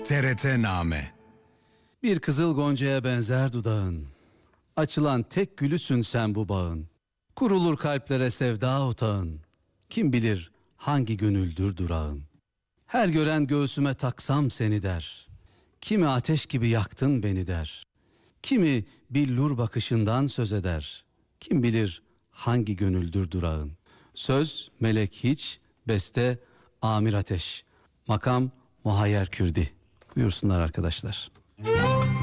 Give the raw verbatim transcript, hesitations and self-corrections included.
T R T-Name. Bir kızıl goncaya benzer dudağın, açılan tek gülüsün sen bu bağın. Kurulur kalplere sevda otağın, kim bilir hangi gönüldür durağın. Her gören göğsüme taksam seni der, kimi ateş gibi yaktın beni der. Kimi billur bakışından söz eder, kim bilir hangi gönüldür durağın. Söz Melek Hiç, beste Amir Ateş, makam Muhayyer Kürdi. Buyursunlar arkadaşlar.